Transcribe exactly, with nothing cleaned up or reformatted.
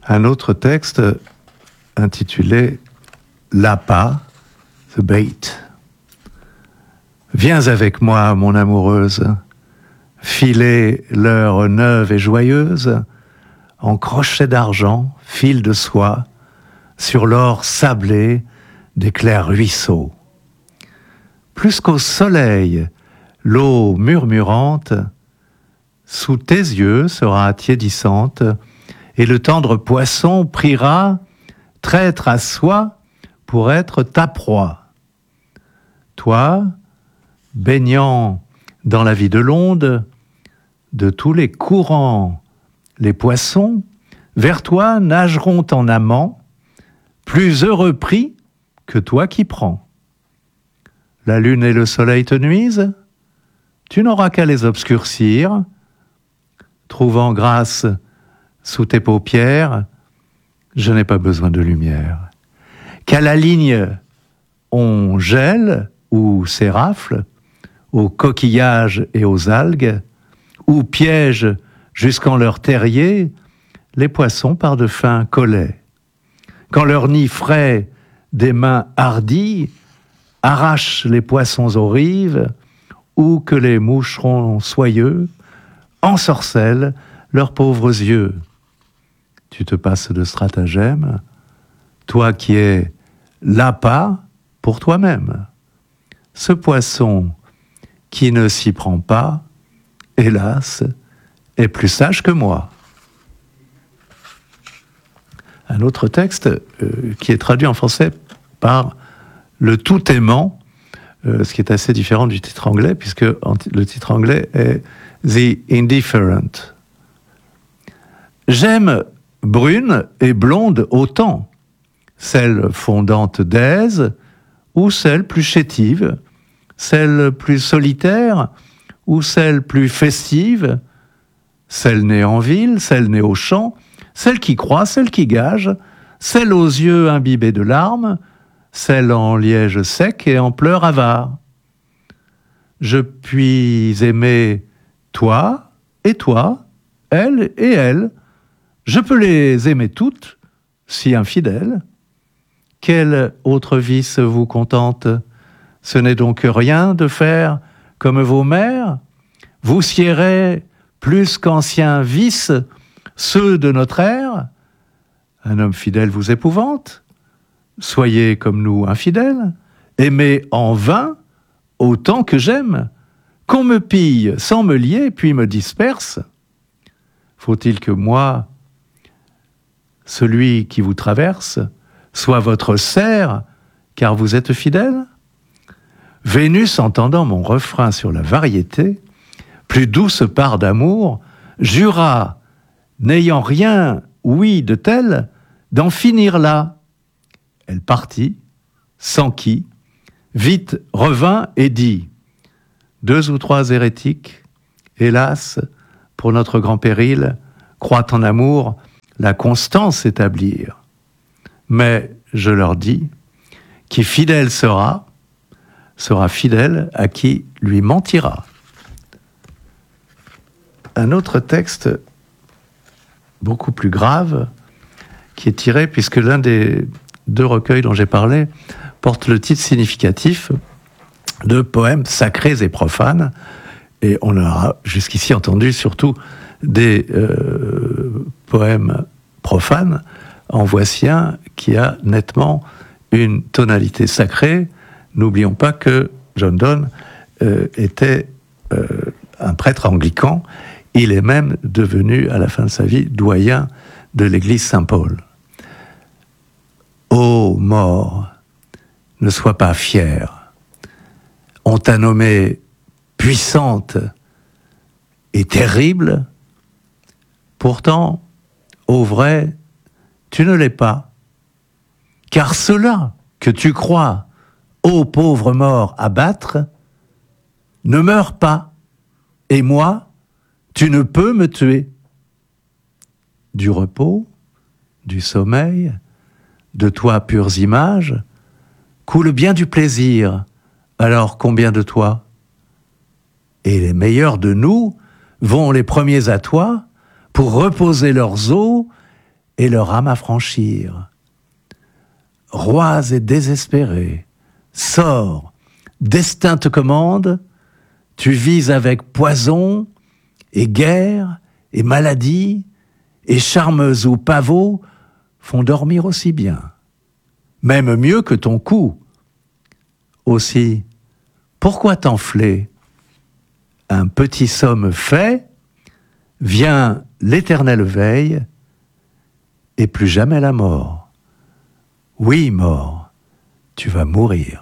Un autre texte intitulé « L'appât », « The Bait ». Viens avec moi, mon amoureuse, filer l'heure neuve et joyeuse, en crochet d'argent, fil de soie, sur l'or sablé des clairs ruisseaux. Plus qu'au soleil, l'eau murmurante, sous tes yeux sera tiédissante, et le tendre poisson priera, traître à soi, pour être ta proie. Toi, baignant dans la vie de l'onde, de tous les courants, les poissons, vers toi nageront en amant, plus heureux pris que toi qui prends. La lune et le soleil te nuisent, tu n'auras qu'à les obscurcir, trouvant grâce sous tes paupières, je n'ai pas besoin de lumière. Qu'à la ligne on gèle ou s'érafle, aux coquillages et aux algues, ou piège jusqu'en leur terrier les poissons par de fins collets. Quand leur nid frais des mains hardies arrachent les poissons aux rives, ou que les moucherons soyeux ensorcellent leurs pauvres yeux. Tu te passes de stratagème, toi qui es l'appât pour toi-même. Ce poisson qui ne s'y prend pas, hélas, est plus sage que moi. Un autre texte euh, qui est traduit en français par le tout aimant, euh, ce qui est assez différent du titre anglais, puisque le titre anglais est The Indifferent. J'aime brune et blonde autant, celle fondante d'aise ou celle plus chétive, celle plus solitaire ou celle plus festive, celle née en ville, celle née au champ, celle qui croit, celle qui gage, celle aux yeux imbibés de larmes, celle en liège sec et en pleurs avares. Je puis aimer toi et toi, elle et elle. Je peux les aimer toutes, si infidèles. Quel autre vice vous contente ? Ce n'est donc rien de faire comme vos mères. Vous siérez plus qu'anciens vices, ceux de notre ère. Un homme fidèle vous épouvante. Soyez comme nous infidèles. Aimez en vain autant que j'aime. Qu'on me pille sans me lier, puis me disperse. Faut-il que moi, celui qui vous traverse, soit votre serf, car vous êtes fidèle ? Vénus, entendant mon refrain sur la variété, plus douce part d'amour, jura, n'ayant rien, oui, de tel, d'en finir là. Elle partit, s'enquit, vite revint et dit « Deux ou trois hérétiques, hélas, pour notre grand péril, croient en amour la constance établir. Mais je leur dis, qui fidèle sera, sera fidèle à qui lui mentira. » Un autre texte beaucoup plus grave qui est tiré, puisque l'un des deux recueils dont j'ai parlé porte le titre significatif de poèmes sacrés et profanes, et on aura jusqu'ici entendu surtout des euh, poèmes profanes. En voici un qui a nettement une tonalité sacrée. N'oublions pas que John Donne euh, était euh, un prêtre anglican. Il est même devenu, à la fin de sa vie, doyen de l'église Saint-Paul. Ô mort, ne sois pas fière. On t'a nommée puissante et terrible. Pourtant, au vrai, tu ne l'es pas. Car ceux-là que tu crois, ô pauvre mort, abattre, ne meurent pas. Et moi, tu ne peux me tuer. Du repos, du sommeil, de toi pures images, coule bien du plaisir, alors combien de toi ? Et les meilleurs de nous vont les premiers à toi pour reposer leurs os et leur âme à franchir. Rois et désespérés, sors, destin te commande, tu vis avec poison et guerre et maladie, et charmeuse ou pavot font dormir aussi bien, même mieux que ton cou. Aussi, pourquoi t'enfler? Un petit somme fait, vient l'éternelle veille, et plus jamais la mort. Oui, mort, tu vas mourir.